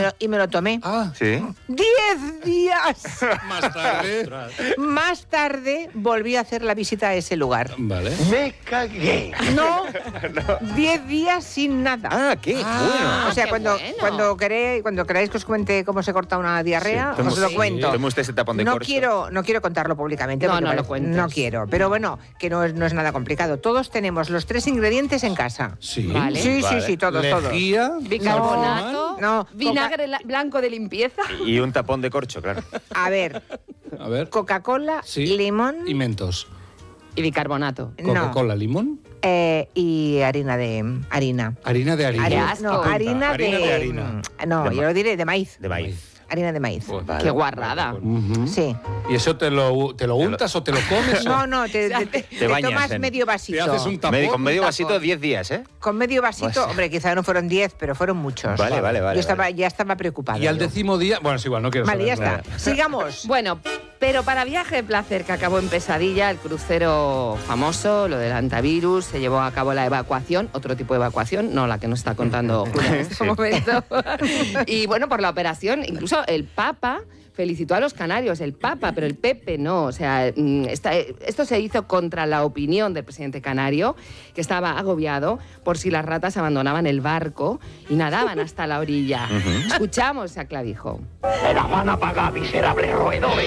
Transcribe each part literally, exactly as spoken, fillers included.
lo, y me lo tomé. Ah, ¿Sí? ¡Diez días! más tarde. Más tarde volví a hacer la visita a ese lugar. Vale. Me cagué. No, diez días sin nada. Ah, qué Ah, o sea, qué cuando, bueno. cuando, queréis, cuando queráis que os cuente cómo se corta una diarrea, Sí, os lo sí. cuento. Tome usted ese tapón de No corcho. quiero, no quiero contarlo públicamente. No, porque no lo parece- cuentes. No quiero, pero bueno, que no es, no es nada complicado. Todos tenemos los tres ingredientes en casa. Sí. Vale. Sí, Vale. sí, sí, todos, todos. Lejía, Bicarbonato, No, vinagre la- blanco de limpieza. Y un tapón de corcho, claro. A ver, A ver. Coca-Cola, Sí. limón Y mentos. Y bicarbonato. no, Coca-Cola, limón. eh, y harina de harina. Harina de harina. Qué Harina, asco. no, Apunta. harina, Harina de, de harina. No, De yo ma- lo diré de maíz. De maíz. Harina de maíz. Vale. Qué guarrada. Ujú. Sí. ¿Y eso te lo, te lo untas o te lo comes? No, o no, te, te- te- te bañas tomas en- medio te vasito. haces un tapón. Medio- con medio un vasito, tapón. diez días, ¿eh? Con medio vasito, Pues- hombre, quizá no fueron diez, pero fueron muchos. Vale, vale, vale. Yo estaba, vale. ya estaba preocupada. Y al yo. décimo día... Bueno, es igual, no quiero Vale, ya saberlo. está. Sigamos. Bueno, pero para viaje de placer que acabó en pesadilla, el crucero famoso, lo del antivirus, se llevó a cabo la evacuación, otro tipo de evacuación, no la que nos está contando Julia en este Sí. momento. Y bueno, por la operación, incluso el Papa felicitó a los canarios, el Papa, pero el Pepe no. O sea, mm, esta- esto se hizo contra la opinión del presidente canario, que estaba agobiado por si las ratas abandonaban el barco y nadaban hasta la orilla. Escuchamos a Clavijo. ¡Me la van a pagar, miserables roedores!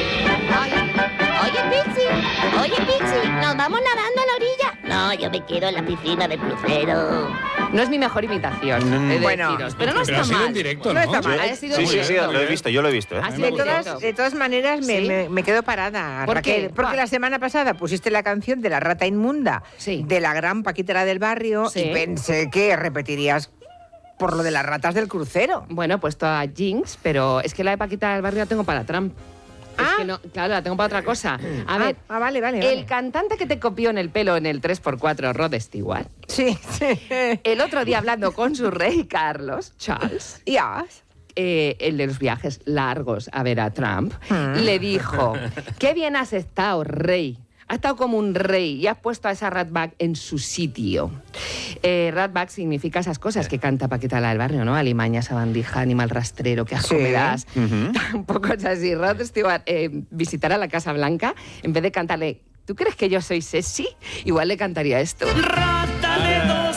Oye, Pixie, oye, Pixie, ¿nos vamos nadando a la orilla? No, yo me quedo en la piscina del crucero. No es mi mejor imitación, Mm. he de Bueno, deciros, pero no Pero está ha sido mal. en directo, No ¿no? está mal. Ha sido Sí, en sí, sí, directo. lo he visto, yo lo he visto, ¿eh? Ha sido De en todas, directo. de todas maneras, me, Sí. me- me quedo parada, ¿Por Raquel, qué? porque Va. la semana pasada pusiste la canción de la rata inmunda Sí. de la gran Paquitera del barrio Sí. y pensé que repetirías por lo de las ratas del crucero. Bueno, he puesto a Jinx, pero es que la de Paquita del Barrio la tengo para Trump. Es Ah. que no, claro, la tengo para otra cosa. A Ah, ver, ah, vale, vale, el vale. cantante que te copió en el pelo en el tres por cuatro, Rod Stewart, Sí, sí. el otro día hablando con su rey Carlos, Charles, Ya. eh, el de los viajes largos a ver a Trump, Mm. le dijo, qué bien has estado, rey. Has estado como un rey y has puesto a esa ratback en su sitio. Eh, ratback significa esas cosas que canta Paquita la del Barrio, ¿no? Alimaña, sabandija, animal rastrero, que asco Sí. me das. Ujú. Tampoco es así. Rod Stewart eh, visitará la Casa Blanca, en vez de cantarle, ¿tú crees que yo soy sexy? Igual le cantaría esto. Rata de dos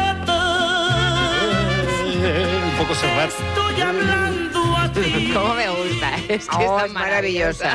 patas, Un poco serrat. estoy hablando a ti. ¿Cómo me gusta? Es que Oh, está es maravillosa.